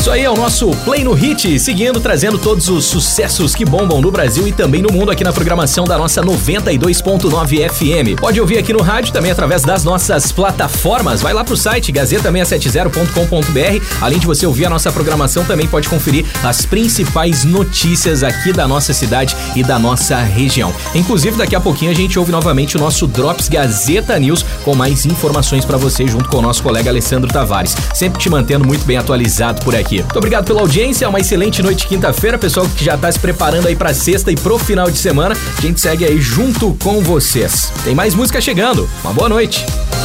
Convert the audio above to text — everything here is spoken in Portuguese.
Isso aí é o nosso Play no Hit, seguindo, trazendo todos os sucessos que bombam no Brasil e também no mundo aqui na programação da nossa 92.9 FM. Pode ouvir aqui no rádio também através das nossas plataformas. Vai lá pro site gazeta670.com.br. Além de você ouvir a nossa programação, também pode conferir as principais notícias aqui da nossa cidade e da nossa região. Inclusive, daqui a pouquinho a gente ouve novamente o nosso Drops Gazeta News com mais informações para você junto com o nosso colega Alessandro Tavares. Sempre te mantendo muito bem atualizado por aqui. Muito obrigado pela audiência, uma excelente noite de quinta-feira, pessoal que já tá se preparando aí pra sexta e pro final de semana. A gente segue aí junto com vocês. Tem mais música chegando. Uma boa noite.